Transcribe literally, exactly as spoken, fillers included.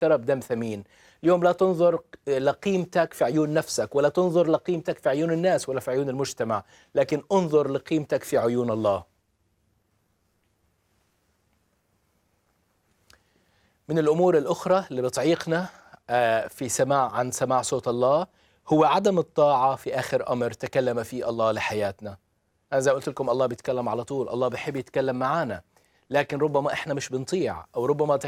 اشترى بدم ثمين. اليوم لا تنظر لقيمتك في عيون نفسك، ولا تنظر لقيمتك في عيون الناس ولا في عيون المجتمع، لكن انظر لقيمتك في عيون الله. من الأمور الأخرى اللي بتعيقنا في سماع عن سماع صوت الله هو عدم الطاعة في آخر أمر تكلم فيه الله لحياتنا. أنا زي قلت لكم الله بيتكلم على طول، الله بيحب يتكلم معنا، لكن ربما إحنا مش بنطيع، أو ربما